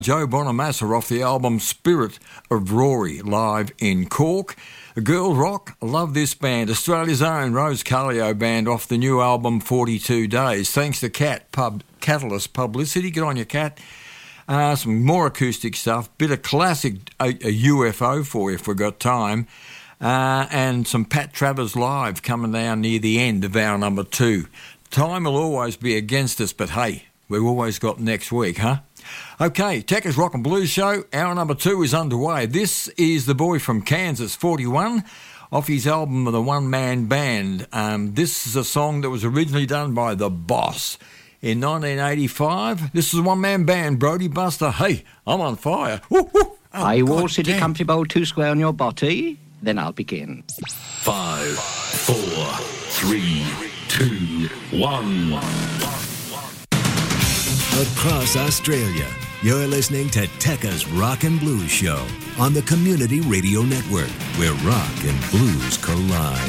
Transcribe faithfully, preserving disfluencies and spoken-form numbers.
Joe Bonamassa off the album Spirit of Rory, live in Cork. Girl Rock, love this band. Australia's own Rose Callio band off the new album forty-two days. Thanks to Cat Pub Catalyst Publicity. Good on you, Cat. Uh, some more acoustic stuff. Bit of classic a, a U F O for you if we've got time. Uh, and some Pat Travers live coming down near the end of hour number two. Time will always be against us, but hey, we've always got next week, huh? Okay, Tekka's Rock and Blues Show, hour number two is underway. This is the boy from Kansas, forty-one, off his album The One Man Band. Um, this is a song that was originally done by The Boss in nineteen eighty-five. This is a one-man band, Brody Buster. Hey, I'm on fire. Woo, woo. Oh, Are you all God city damn. country bowl two square on your body? Then I'll begin. Five, four, three, two, one. Across Australia, you're listening to Tekka's Rock and Blues Show on the Community Radio Network, where rock and blues collide.